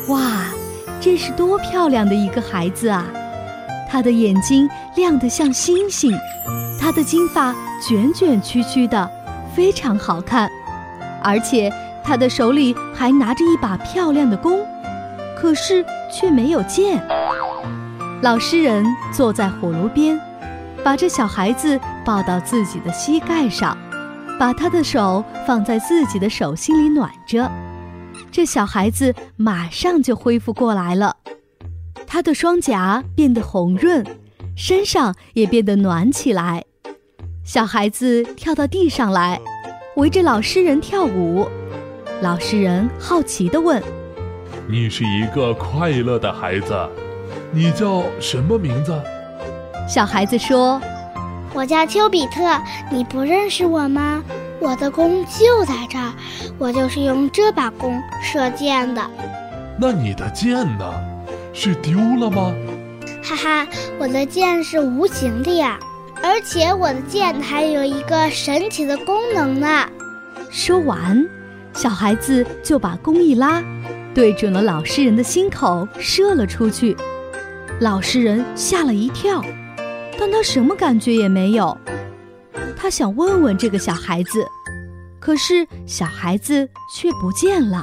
哇，这是多漂亮的一个孩子啊！他的眼睛亮得像星星，他的金发卷卷曲曲的，非常好看，而且他的手里还拿着一把漂亮的弓，可是却没有箭。老诗人坐在火炉边，把这小孩子抱到自己的膝盖上，把他的手放在自己的手心里暖着。这小孩子马上就恢复过来了，他的双颊变得红润，身上也变得暖起来。小孩子跳到地上来，围着老诗人跳舞。老诗人好奇地问： 你是一个快乐的孩子，你叫什么名字？ 小孩子说： 我叫丘比特，你不认识我吗？我的弓就在这儿，我就是用这把弓射箭的。 那你的箭呢？是丢了吗？ 哈哈，我的箭是无形的呀，而且我的箭还有一个神奇的功能呢。 说完，小孩子就把弓一拉，对准了老诗人的心口射了出去。老诗人吓了一跳，但他什么感觉也没有。他想问问这个小孩子，可是小孩子却不见了。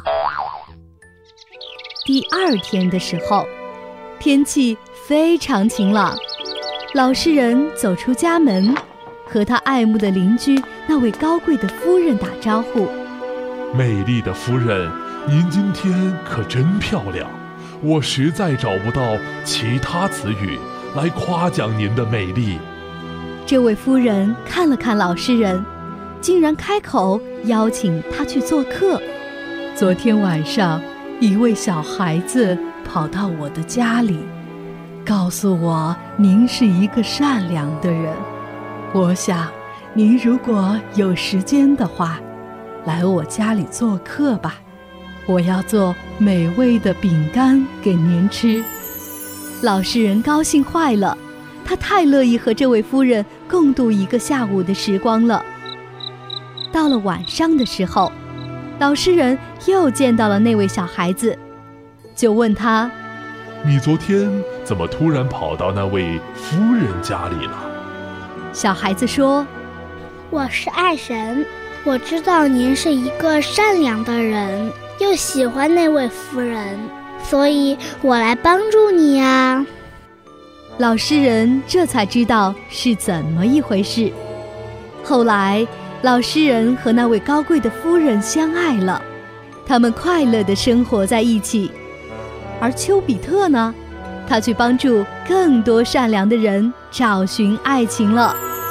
第二天的时候，天气非常晴朗，老诗人走出家门，和他爱慕的邻居那位高贵的夫人打招呼： 美丽的夫人，您今天可真漂亮，我实在找不到其他词语来夸奖您的美丽。 这位夫人看了看老诗人，竟然开口邀请他去做客。昨天晚上，一位小孩子跑到我的家里，告诉我您是一个善良的人。我想，您如果有时间的话，来我家里做客吧。我要做美味的饼干给您吃。老诗人高兴坏了，他太乐意和这位夫人共度一个下午的时光了。到了晚上的时候，老诗人又见到了那位小孩子，就问他： 你昨天怎么突然跑到那位夫人家里了？ 小孩子说： 我是爱神，我知道您是一个善良的人，又喜欢那位夫人，所以我来帮助你呀。 老诗人这才知道是怎么一回事。后来，老诗人和那位高贵的夫人相爱了，他们快乐地生活在一起。而丘比特呢，他去帮助更多善良的人找寻爱情了。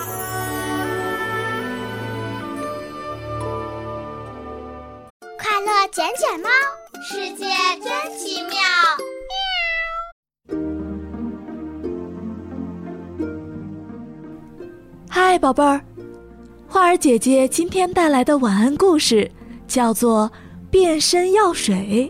快乐捡捡猫，世界真奇妙。 嗨，宝贝儿，花儿姐姐今天带来的晚安故事叫做《变身药水》。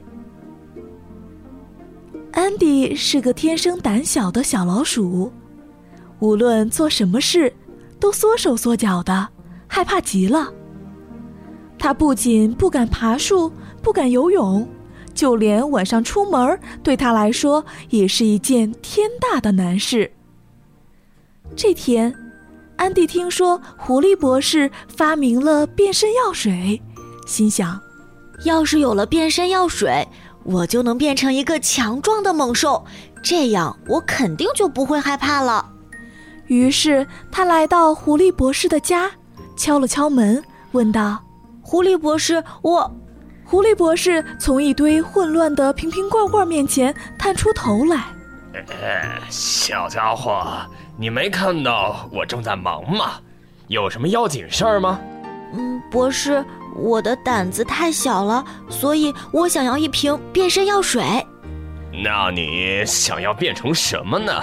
安迪是个天生胆小的小老鼠，无论做什么事都缩手缩脚的，害怕极了。他不仅不敢爬树，不敢游泳，就连晚上出门对他来说也是一件天大的难事。这天，安迪听说狐狸博士发明了变身药水，心想， 要是有了变身药水，我就能变成一个强壮的猛兽，这样我肯定就不会害怕了。 于是他来到狐狸博士的家，敲了敲门，问道： 狐狸博士， 狐狸博士从一堆混乱的瓶瓶罐罐面前探出头来。 小家伙，你没看到我正在忙吗？有什么要紧事儿吗？ 博士，我的胆子太小了，所以我想要一瓶变身药水。 那你想要变成什么呢？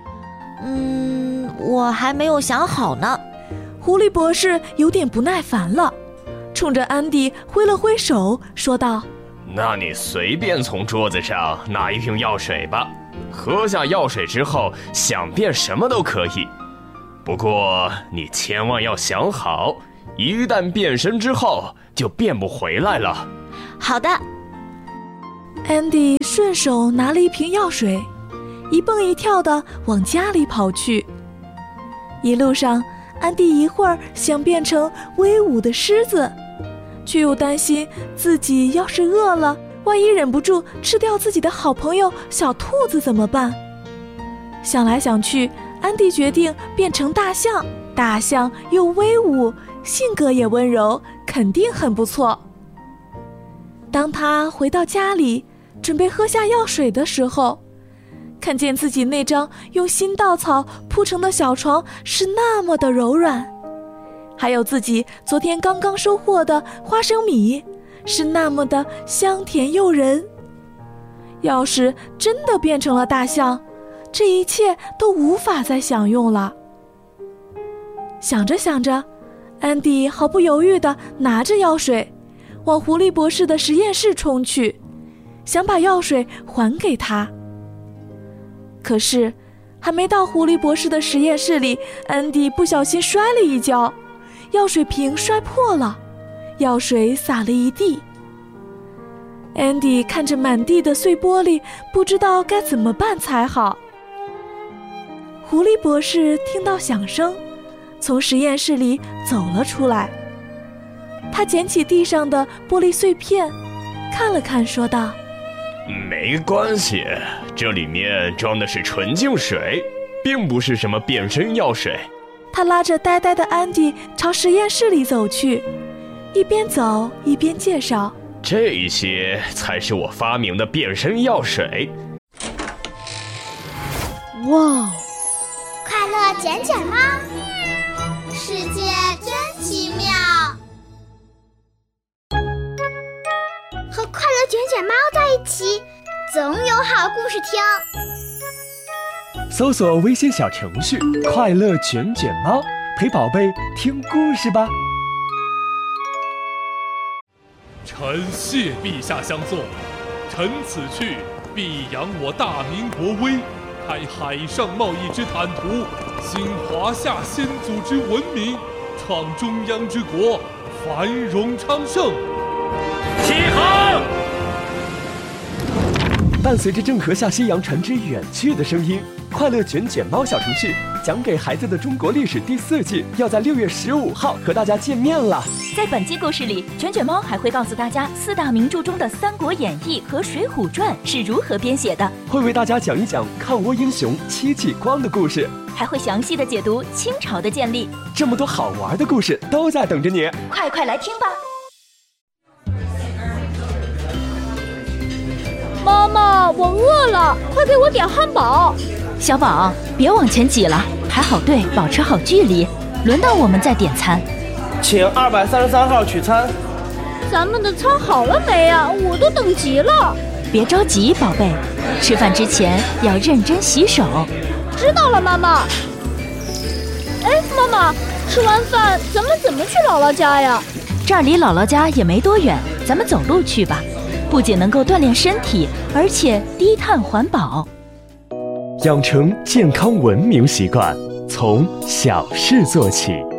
我还没有想好呢。 狐狸博士有点不耐烦了，冲着安迪挥了挥手，说道： 那你随便从桌子上拿一瓶药水吧，喝下药水之后想变什么都可以，不过你千万要想好，一旦变身之后就变不回来了。 好的。 安迪顺手拿了一瓶药水，一蹦一跳地往家里跑去。一路上，安迪一会儿想变成威武的狮子，却又担心自己要是饿了，万一忍不住吃掉自己的好朋友小兔子怎么办？想来想去，安迪决定变成大象。大象又威武，性格也温柔，肯定很不错。当他回到家里，准备喝下药水的时候，看见自己那张用新稻草铺成的小床是那么的柔软，还有自己昨天刚刚收获的花生米是那么的香甜诱人。要是真的变成了大象，这一切都无法再享用了。想着想着，安迪毫不犹豫地拿着药水往狐狸博士的实验室冲去，想把药水还给他。可是还没到狐狸博士的实验室里，安迪不小心摔了一跤，药水瓶摔破了，药水洒了一地。安迪看着满地的碎玻璃，不知道该怎么办才好。狐狸博士听到响声，从实验室里走了出来。他捡起地上的玻璃碎片，看了看，说道： 没关系，这里面装的是纯净水，并不是什么变身药水。 他拉着呆呆的安迪朝实验室里走去，一边走一边介绍： 这些才是我发明的变身药水。 哇！ 快乐卷卷猫，世界真奇妙。和快乐卷卷猫在一起，总有好故事听。 搜索微信小程序“快乐卷卷猫”，陪宝贝听故事吧。 臣谢陛下相送，臣此去必扬我大明国威，开海上贸易之坦途，兴华夏先祖之文明，创中央之国，繁荣昌盛。 起航！ 伴随着郑和下西洋船只远去的声音，快乐卷卷猫小程序讲给孩子的中国历史第4季要在6月15号和大家见面了。 在本期故事里，卷卷猫还会告诉大家4大名著中的《三国演义》和《水浒传》是如何编写的， 会为大家讲一讲抗倭英雄戚继光的故事， 还会详细的解读清朝的建立。 这么多好玩的故事都在等着你， 快来听吧！ 妈妈，我饿了，快给我点汉堡。 小宝，别往前挤了，排好队，保持好距离，轮到我们再点餐。 请233号取餐。 咱们的餐好了没啊？我都等急了。 别着急，宝贝，吃饭之前要认真洗手。 知道了，妈妈。哎，妈妈，吃完饭咱们怎么去姥姥家呀？ 这儿离姥姥家也没多远，咱们走路去吧。不仅能够锻炼身体，而且低碳环保。 养成健康文明习惯，从小事做起。